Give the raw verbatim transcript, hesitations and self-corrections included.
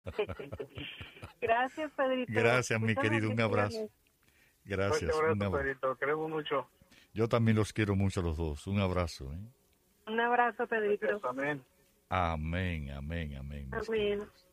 Gracias, Pedrito. Gracias, mi Muchas querido, un abrazo. bendiciones. Gracias, Muchas un gracias, abrazo. Pedrito. Queremos mucho. Yo también los quiero mucho a los dos. Un abrazo. ¿eh? Un abrazo, Pedrito. Amén. Amén, amén, amén. mis Amén. queridos.